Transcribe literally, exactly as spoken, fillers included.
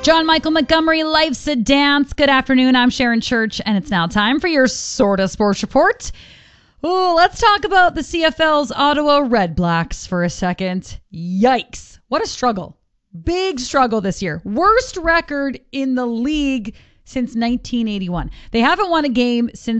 John Michael Montgomery, Life's a Dance. Good afternoon. I'm Sharon Church, and it's now time for your Sorta Sports Report. Ooh, let's talk about the C F L's Ottawa Red Blacks for a second. Yikes. What a struggle. Big struggle this year. Worst record in the league since nineteen eighty-one. They haven't won a game since